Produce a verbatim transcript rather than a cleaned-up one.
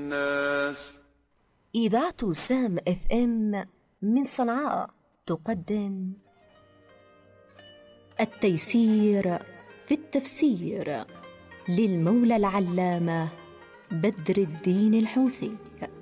الناس. إذاعة سام اف ام من صنعاء تقدم التيسير في التفسير للمولى العلامة بدر الدين الحوثي.